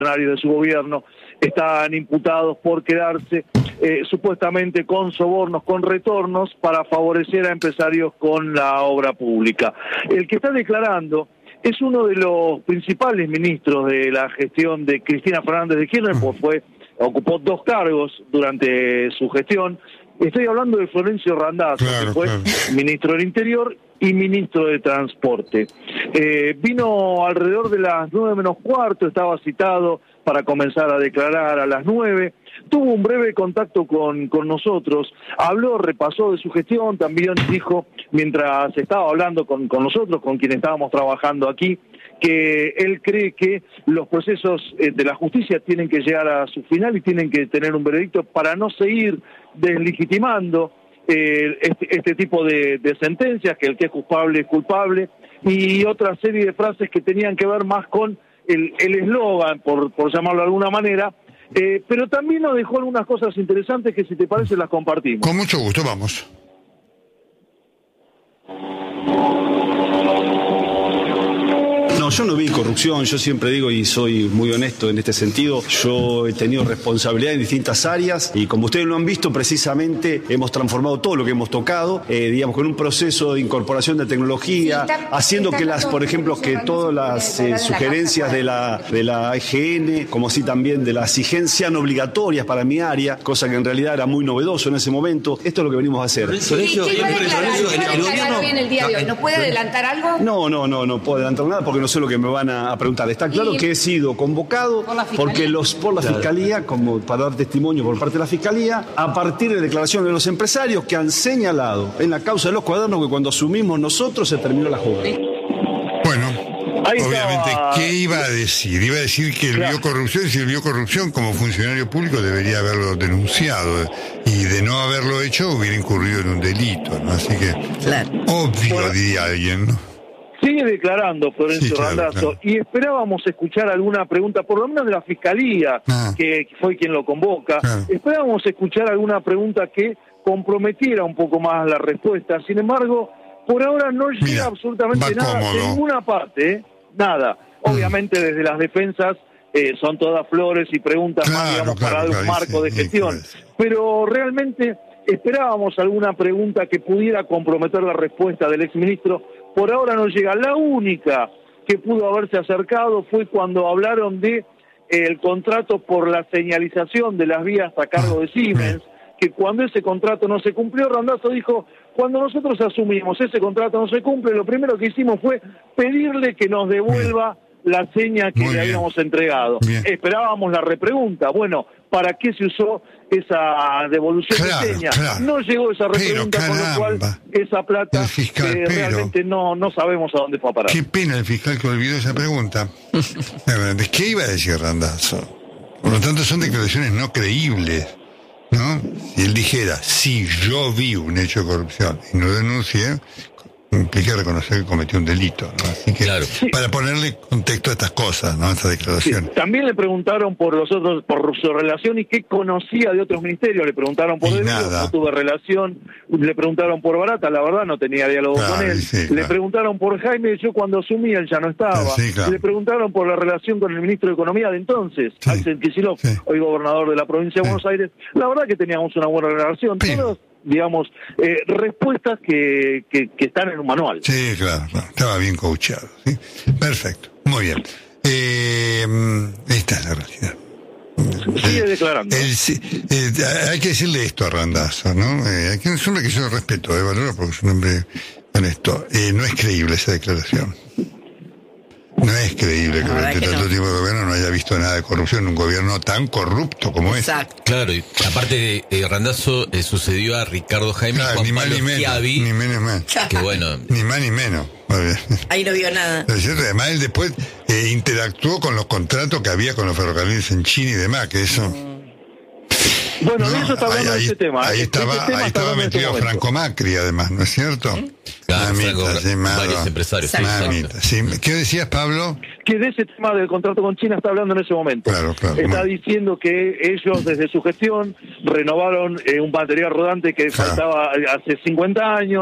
funcionarios de su gobierno están imputados por quedarse supuestamente con sobornos, con retornos para favorecer a empresarios con la obra pública. El que está declarando es uno de los principales ministros de la gestión de Cristina Fernández de Kirchner, pues ocupó 2 cargos durante su gestión. Estoy hablando de Florencio Randazzo, que fue ministro del Interior y ministro de Transporte. Vino alrededor de las 9:45, estaba citado para comenzar a declarar a las 9. Tuvo un breve contacto con nosotros, habló, repasó de su gestión, también dijo, mientras estaba hablando con nosotros, con quienes estábamos trabajando aquí, que él cree que los procesos de la justicia tienen que llegar a su final y tienen que tener un veredicto para no seguir deslegitimando este tipo de sentencias, que el que es culpable, y otra serie de frases que tenían que ver más con el eslogan, por llamarlo de alguna manera, pero también nos dejó algunas cosas interesantes que, si te parece, las compartimos. Con mucho gusto, vamos. No, yo no vi corrupción, yo siempre digo y soy muy honesto en este sentido, yo he tenido responsabilidad en distintas áreas y como ustedes lo han visto, precisamente hemos transformado todo lo que hemos tocado, digamos, con un proceso de incorporación de tecnología, haciendo que por ejemplo, que todas las sugerencias de la EGN, como así también de la SIGEN, sean obligatorias para mi área, cosa que en realidad era muy novedoso en ese momento. Esto es lo que venimos a hacer. ¿No puede adelantar algo? No puedo adelantar nada porque no sé lo que me van a preguntar. Está claro que he sido convocado por la Fiscalía, como para dar testimonio por parte de la Fiscalía, a partir de declaraciones de los empresarios que han señalado en la causa de los cuadernos que cuando asumimos nosotros se terminó la jugada. Bueno, obviamente, ¿qué iba a decir? Iba a decir que él vio corrupción, y si él vio corrupción como funcionario público debería haberlo denunciado, y de no haberlo hecho hubiera incurrido en un delito, ¿no? Así que, obvio, diría alguien, ¿no? Sigue declarando Florencio Randazzo, y esperábamos escuchar alguna pregunta, por lo menos de la Fiscalía, que fue quien lo convoca. Esperábamos escuchar alguna pregunta que comprometiera un poco más la respuesta. Sin embargo, por ahora no llega absolutamente nada de ninguna parte, nada. Obviamente desde las defensas son todas flores y preguntas más, digamos, para un marco de gestión. Pero realmente esperábamos alguna pregunta que pudiera comprometer la respuesta del exministro. Por ahora no llega. La única que pudo haberse acercado fue cuando hablaron de el contrato por la señalización de las vías a cargo de Siemens, que cuando ese contrato no se cumplió, Randazzo dijo, cuando nosotros asumimos ese contrato no se cumple, lo primero que hicimos fue pedirle que nos devuelva la seña que le habíamos entregado. Esperábamos la repregunta. Bueno, ¿para qué se usó esa devolución de seña? No llegó esa repregunta, con lo cual esa plata realmente no sabemos a dónde fue a parar. Qué pena el fiscal que olvidó esa pregunta. ¿Qué iba a decir Randazzo? Por lo tanto, son declaraciones no creíbles, ¿no? Si él dijera, sí, yo vi un hecho de corrupción y no denuncié, implica reconocer que cometió un delito, ¿no? Así que, para ponerle contexto a estas cosas, ¿no? A estas declaraciones. También le preguntaron por su relación y qué conocía de otros ministerios. Le preguntaron por Delio, no tuve relación. Le preguntaron por Barata, la verdad no tenía diálogo con él. Le preguntaron por Jaime, yo cuando asumí él ya no estaba. Le preguntaron por la relación con el ministro de Economía de entonces, Axel Kicillof, hoy gobernador de la provincia de Buenos Aires. La verdad que teníamos una buena relación. Todos, digamos, respuestas que están en un manual. Sí, claro, estaba bien coachado, ¿sí? Perfecto, muy bien. Esta es la realidad. Sigue declarando. Hay que decirle esto a Randazzo, ¿no? Es un hombre que yo respeto, valoro, porque es un hombre honesto. No es creíble esa declaración. No es creíble que durante tanto tiempo de gobierno no haya visto nada de corrupción en un gobierno tan corrupto como este. Claro, y aparte Randazzo sucedió a Ricardo Jaime, Juan ni más Pablo ni menos, Schiavi, ni menos más. que bueno, ni más ni menos. Ahí no vio nada. Además él después interactuó con los contratos que había con los ferrocarriles en China y demás, que eso... Bueno, de eso está hablando de este tema. Ahí estaba metido Franco Macri, además, ¿no es cierto? Varios empresarios. ¿Qué decías, Pablo? Que de ese tema del contrato con China está hablando en ese momento. Está diciendo que ellos, desde su gestión, renovaron un material rodante que faltaba hace 50 años,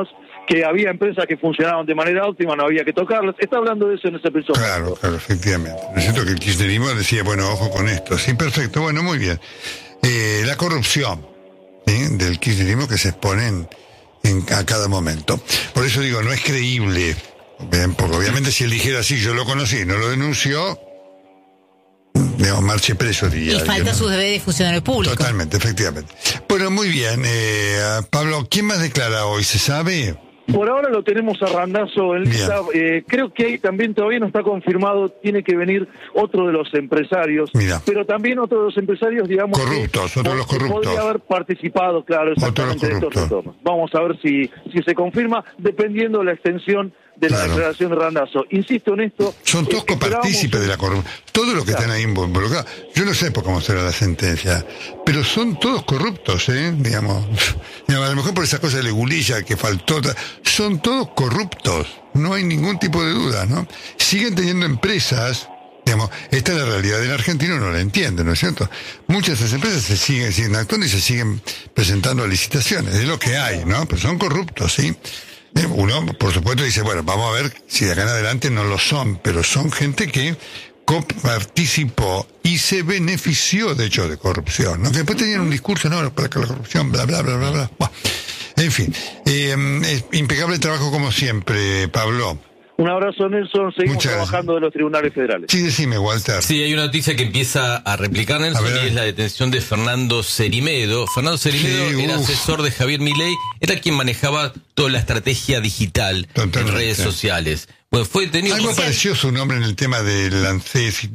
que había empresas que funcionaban de manera óptima, no había que tocarlas. Está hablando de eso en ese preciso momento. Claro, efectivamente. Es cierto que el kirchnerismo decía, bueno, ojo con esto. Sí, perfecto, bueno, muy bien. La corrupción, ¿sí?, del kirchnerismo que se expone a cada momento. Por eso digo, no es creíble. Bien, porque obviamente si él dijera así, yo lo conocí, no lo denunció, digamos, marche preso, diría. Y falta su deber de funcionario público. Totalmente, efectivamente. Bueno, muy bien. Pablo, ¿quién más declara hoy? ¿Se sabe? Por ahora lo tenemos a Randazzo en lista. Creo que ahí también todavía no está confirmado, tiene que venir otro de los empresarios. Mira. Pero también otro de los empresarios, digamos, corruptos, otro de los corruptos. Podría haber participado, claro, exactamente de estos retornos. Vamos a ver si se confirma, dependiendo de la extensión de la declaración de Randazzo. Insisto en esto. Son todos copartícipes de la corrupción. Todos los que están ahí involucrados. Yo no sé por cómo será la sentencia, pero son todos corruptos, digamos, a lo mejor por esas cosas de Legulilla que faltó. Son todos corruptos. No hay ningún tipo de duda, ¿no? Siguen teniendo empresas. Digamos, esta es la realidad del argentino, no la entiende, ¿no es cierto? Muchas de esas empresas se siguen actuando y se siguen presentando a licitaciones. Es lo que hay, ¿no? Pero son corruptos, ¿sí? Uno, por supuesto, dice, bueno, vamos a ver si de acá en adelante no lo son, pero son gente que participó y se benefició de hechos de corrupción, ¿no? Que después tenían un discurso, no, para que la corrupción, bla, bla, bla, bla, bla. Bueno, en fin, impecable trabajo como siempre, Pablo. Un abrazo, Nelson. Seguimos trabajando de los tribunales federales. Sí, decime, Walter. Sí, hay una noticia que empieza a replicar, Nelson, y es la detención de Fernando Cerimedo. Fernando Cerimedo era asesor de Javier Milei, era quien manejaba toda la estrategia digital en redes sociales. Bueno, fue detenido. Algo pareció su nombre en el tema del ANSES,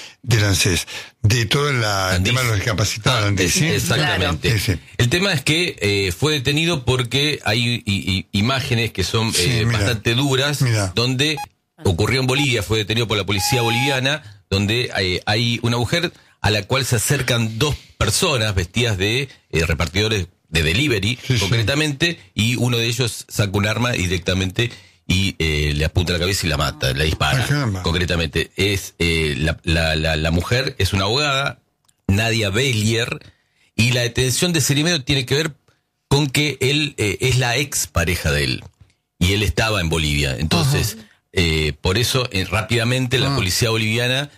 de todo el tema de los discapacitados. ¿Sí? Exactamente. Claro. Sí. El tema es que fue detenido porque hay imágenes que son bastante duras, donde ocurrió en Bolivia, fue detenido por la policía boliviana, donde hay una mujer a la cual se acercan dos personas vestidas de repartidores de delivery, concretamente, y uno de ellos saca un arma y directamente le apunta a la cabeza y la mata, la dispara. Concretamente, es la mujer es una abogada, Nadia Bellier, y la detención de Cerimedo tiene que ver con que él es la ex pareja de él, y él estaba en Bolivia. Entonces, por eso, rápidamente la policía boliviana,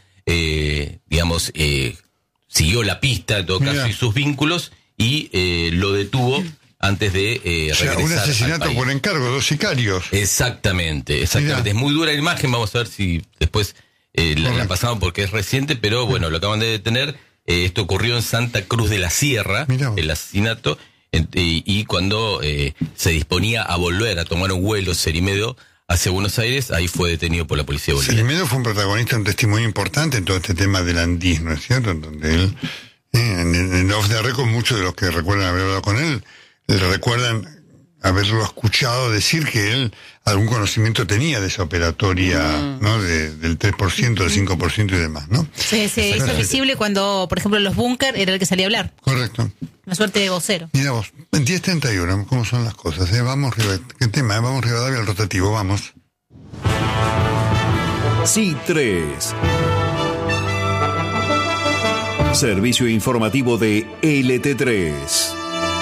siguió la pista, en todo caso, y sus vínculos, y lo detuvo antes de regresar un asesinato por encargo, 2 sicarios. Exactamente. Es muy dura la imagen, vamos a ver si después la pasamos porque es reciente, pero bueno, lo acaban de detener. Esto ocurrió en Santa Cruz de la Sierra, el asesinato, y cuando se disponía a volver a tomar un vuelo Cerimedo hacia Buenos Aires, ahí fue detenido por la policía boliviana. Cerimedo fue un protagonista, un testimonio importante en todo este tema del andismo, ¿no es cierto? En donde él, en Off the Record, muchos de los que recuerdan haber hablado con él, le recuerdan haberlo escuchado decir que él algún conocimiento tenía de esa operatoria, ¿no? Del 3%, del 5% y demás, ¿no? Sí, es visible cuando, por ejemplo, en los búnker era el que salía a hablar. Correcto. Una suerte de vocero. Mira vos, en 10:31, ¿cómo son las cosas? Vamos, ¿qué tema? Vamos, Rivadavia, al rotativo, vamos. Sí, 3. Servicio informativo de LT3.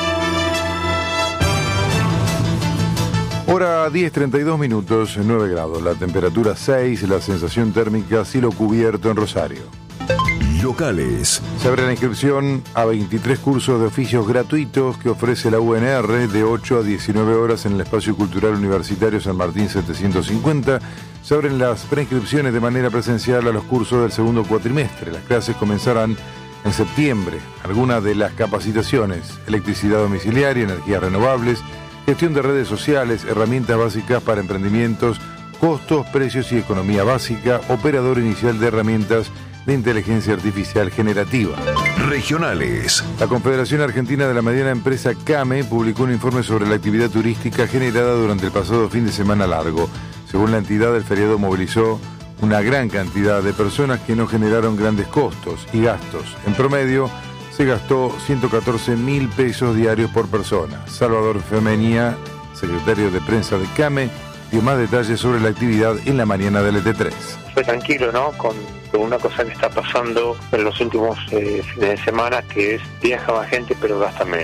Hora 10:32, 9 grados, la temperatura 6, la sensación térmica cielo cubierto en Rosario. Locales. Se abre la inscripción a 23 cursos de oficios gratuitos que ofrece la UNR de 8 a 19 horas en el Espacio Cultural Universitario San Martín 750. Se abren las preinscripciones de manera presencial a los cursos del segundo cuatrimestre. Las clases comenzarán en septiembre. Algunas de las capacitaciones: electricidad domiciliaria, energías renovables, gestión de redes sociales, herramientas básicas para emprendimientos, costos, precios y economía básica, operador inicial de herramientas de inteligencia artificial generativa. Regionales. La Confederación Argentina de la Mediana Empresa CAME publicó un informe sobre la actividad turística generada durante el pasado fin de semana largo. Según la entidad, el feriado movilizó una gran cantidad de personas que no generaron grandes costos y gastos. En promedio, se gastó 114.000 pesos diarios por persona. Salvador Femenía, secretario de prensa de CAME, dio más detalles sobre la actividad en la mañana del ET3. Fue tranquilo, ¿no? Con una cosa que está pasando en los últimos fines de semana, que es viaja más gente pero gasta menos.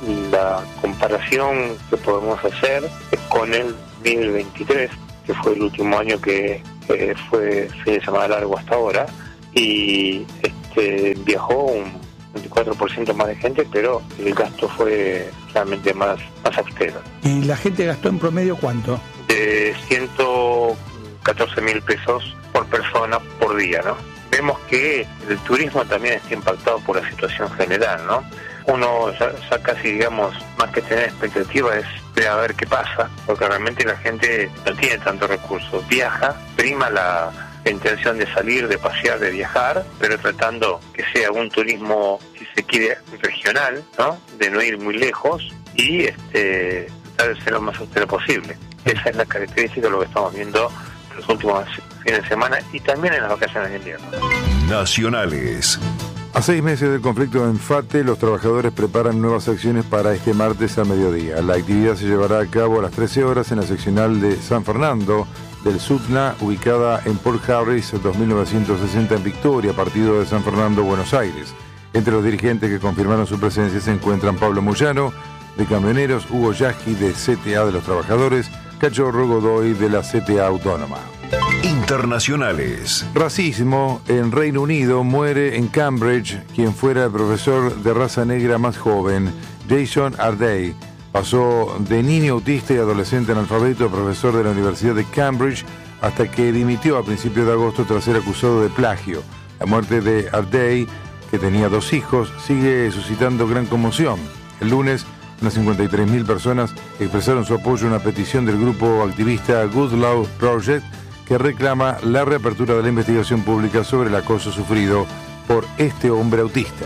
la comparación que podemos hacer es con el 2023, que fue el último año que fue fin de semana largo hasta ahora, y viajó un 24% más de gente, pero el gasto fue realmente más austero. ¿Y la gente gastó en promedio cuánto? De 114.000 pesos por persona por día, ¿no? Vemos que el turismo también está impactado por la situación general, ¿no? Uno ya casi, digamos, más que tener expectativa es de a ver qué pasa, porque realmente la gente no tiene tantos recursos. Viaja, prima la intención de salir, de pasear, de viajar, pero tratando que sea un turismo, si se quiere, regional, ¿no? De no ir muy lejos y tratar de ser lo más austero posible. Esa es la característica de lo que estamos viendo en los últimos fines de semana y también en las vacaciones de invierno. Nacionales. A 6 meses del conflicto en FATE, los trabajadores preparan nuevas acciones para este martes al mediodía. La actividad se llevará a cabo a las 13 horas en la seccional de San Fernando del SUTNA, ubicada en Port Harris, 2960 en Victoria, partido de San Fernando, Buenos Aires. Entre los dirigentes que confirmaron su presencia se encuentran Pablo Moyano, de Camioneros, Hugo Yasky, de CTA de los Trabajadores, Cachorro Godoy, de la CTA Autónoma. Internacionales. Racismo. En Reino Unido muere en Cambridge quien fuera el profesor de raza negra más joven, Jason Ardey. Pasó de niño autista y adolescente analfabeto a profesor de la Universidad de Cambridge hasta que dimitió a principios de agosto tras ser acusado de plagio. La muerte de Ardey, que tenía 2 hijos, sigue suscitando gran conmoción. El lunes, unas 53.000 personas expresaron su apoyo a una petición del grupo activista Good Law Project que reclama la reapertura de la investigación pública sobre el acoso sufrido por este hombre autista.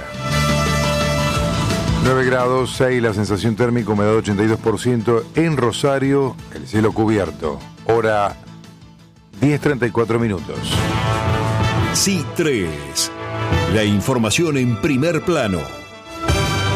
9 grados, 6 la sensación térmica, humedad 82%. En Rosario, el cielo cubierto. Hora 10:34 minutos. Sí 3. La información en primer plano.